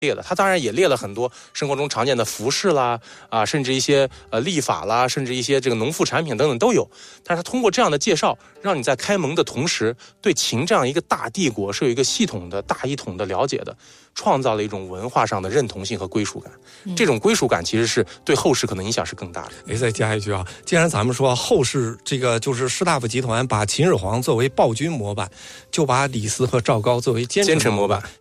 列的，它当然也列了很多生活中常见的服饰啦，甚至一些历法啦，甚至一些这个农副产品等等都有。但是它通过这样的介绍，让你在开蒙的同时，对秦这样一个大帝国是有一个系统的大一统的了解的，创造了一种文化上的认同性和归属感。这种归属感其实是对后世可能影响是更大的。 再加一句啊，既然咱们说后世这个就是士大夫集团把秦始皇作为暴君模板，就把李斯和赵高作为奸臣模板。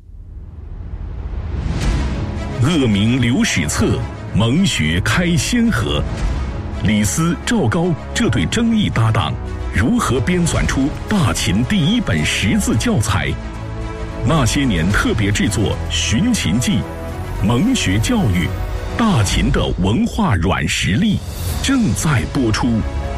恶名留史册，蒙学开先河。李斯、赵高这对争议搭档，如何编纂出大秦第一本识字教材？那些年特别制作《寻秦记》，蒙学教育，大秦的文化软实力正在播出。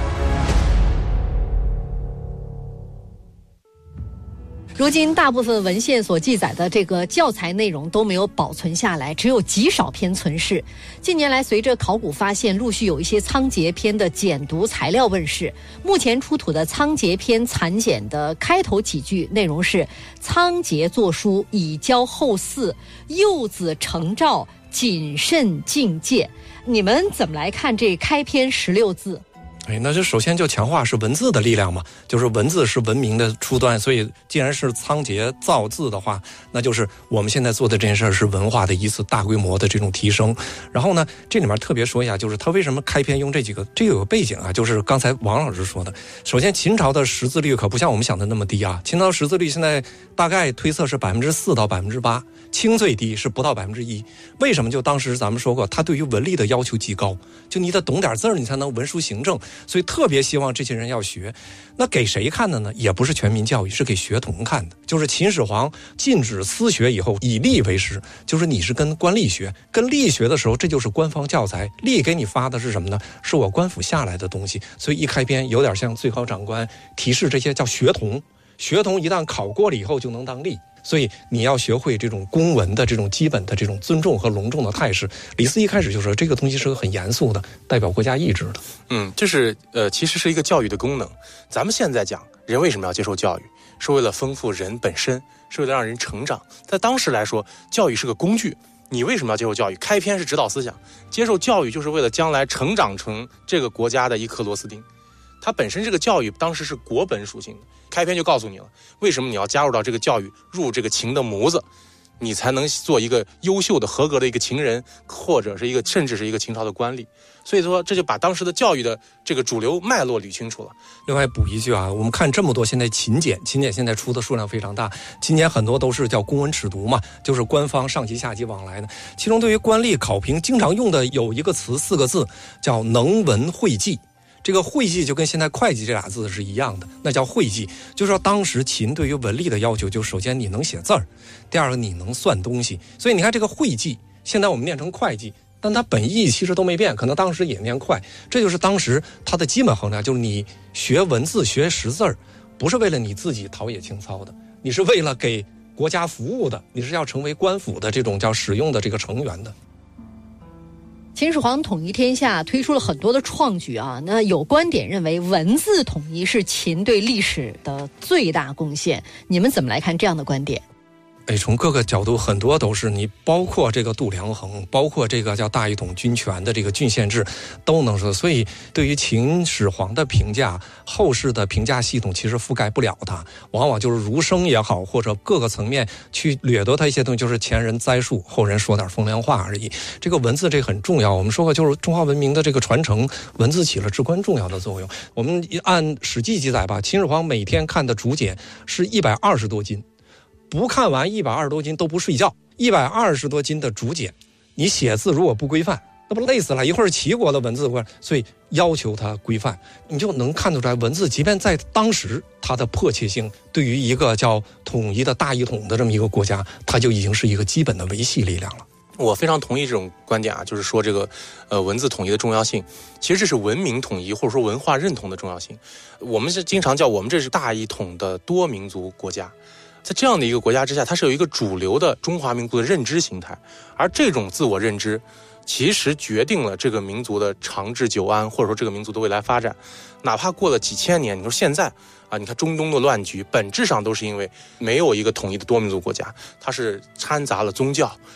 如今大部分文献所记载的这个教材内容都没有保存下来，只有极少篇存世。近年来随着考古发现，陆续有一些仓颉篇的简读材料问世。目前出土的仓颉篇残简的开头几句内容是：仓颉作书以教后嗣，幼子承诏，谨慎敬戒。你们怎么来看这开篇16字？ 那这首先就强化是文字的力量嘛，就是文字是文明的初端，所以既然是仓颉造字的话，那就是我们现在做的这件事儿是文化的一次大规模的这种提升。然后呢，这里面特别说一下，就是他为什么开篇用这几个，这个有个背景啊，就是刚才王老师说的。首先，秦朝的识字率可不像我们想的那么低啊，秦朝识字率现在大概推测是4%到8%，清最低是不到1%。为什么？就当时咱们说过，他对于文力的要求极高，就你得懂点字儿，你才能文书行政。所以特别希望这些人要学。那给谁看的呢？也不是全民教育，是给学童看的。就是秦始皇禁止私学以后，以吏为师，就是你是跟官吏学，跟吏学的时候，这就是官方教材。吏给你发的是什么呢？是我官府下来的东西。所以一开篇有点像最高长官提示这些叫学童，学童一旦考过了以后就能当吏。所以你要学会这种公文的这种基本的这种尊重和隆重的态势。李斯一开始就说这个东西是个很严肃的，代表国家意志的。 这是其实是一个教育的功能。咱们现在讲人为什么要接受教育，是为了丰富人本身，是为了让人成长。在当时来说，教育是个工具。你为什么要接受教育？开篇是指导思想，接受教育就是为了将来成长成这个国家的一颗螺丝钉。它本身这个教育当时是国本属性的，开篇就告诉你了，为什么你要加入到这个教育，入这个秦的模子，你才能做一个优秀的合格的一个秦人，或者是一个甚至是一个秦朝的官吏。所以说这就把当时的教育的这个主流脉络捋清楚了。 另外补一句啊，我们看这么多现在秦简现在出的数量非常大，秦简很多都是叫公文尺牍嘛，就是官方上级下级往来的。其中对于官吏考评经常用的有一个词4个字，叫能文会记。这个会计就跟现在会计这俩字是一样的，那叫会计。就是说当时秦对于文力的要求，就首先你能写字儿，第二个你能算东西。所以你看这个会计，现在我们念成会计，但它本意其实都没变，可能当时也念快。这就是当时它的基本衡量，就是你学文字学识字儿，不是为了你自己陶冶情操的，你是为了给国家服务的，你是要成为官府的这种叫使用的这个成员的。 秦始皇统一天下推出了很多的创举啊，那有观点认为文字统一是秦对历史的最大贡献，你们怎么来看这样的观点？ 从各个角度很多都是，你包括这个度量衡，包括这个叫大一统军权的这个郡县制都能说。所以对于秦始皇的评价，后世的评价系统其实覆盖不了它，往往就是儒生也好，或者各个层面去掠夺它一些东西，就是前人栽树，后人说点风凉话而已。这个文字这很重要，我们说过就是中华文明的这个传承，文字起了至关重要的作用。我们按史记记载吧，秦始皇每天看的竹简是120多斤，不看完120多斤都不睡觉。120多斤的竹简，你写字如果不规范，那不累死了。一会儿齐国的文字过来，所以要求它规范，你就能看得出来，文字即便在当时它的迫切性，对于一个叫统一的大一统的这么一个国家，它就已经是一个基本的维系力量了。 我非常同意这种观点啊，就是说这个文字统一的重要性，其实这是文明统一或者说文化认同的重要性。我们是经常叫我们这是大一统的多民族国家。在这样的一个国家之下，它是有一个主流的中华民族的认知形态，而这种自我认知其实决定了这个民族的长治久安，或者说这个民族的未来发展。哪怕过了几千年，你说现在啊，你看中东的乱局，本质上都是因为没有一个统一的多民族国家，它是掺杂了宗教，